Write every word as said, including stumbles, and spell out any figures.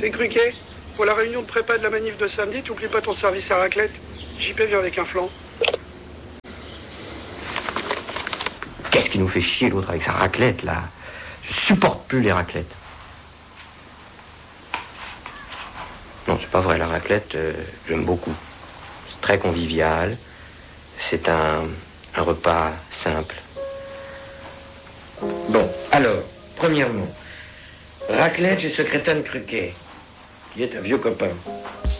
C'est Cruquet. Pour la réunion de prépa de la manif de samedi, t'oublies pas ton service à raclette. J P vient avec un flan. Qu'est-ce qui nous fait chier l'autre avec sa raclette, là? Je supporte plus les raclettes. Non, c'est pas vrai, la raclette, euh, j'aime beaucoup. C'est très convivial. C'est un, un repas simple. Bon, alors, premièrement, raclette chez Secrétaire Cruquet, qui est un vieux copain.